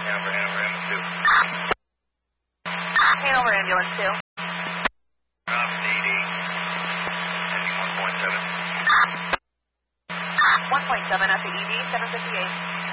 Hanover, ambulance 2. Hanover, ambulance 2. DD, heading 1.7. 1.7 at the ED, 758.